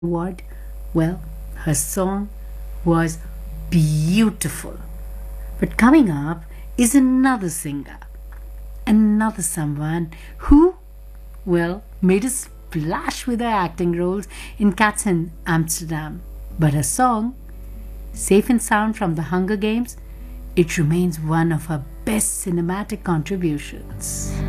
Award? Well, her song was beautiful. But coming up is another singer, another someone who, well, made a splash with her acting roles in Cats in Amsterdam. But her song, Safe and Sound from the Hunger Games, it remains one of her best cinematic contributions.